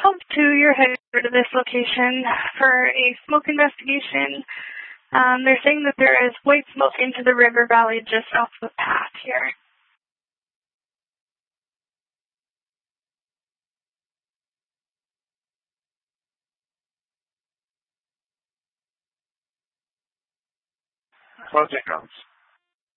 called to your headquarters to this location for a smoke investigation. They're saying that there is white smoke into the river valley just off the path here. Closing rounds.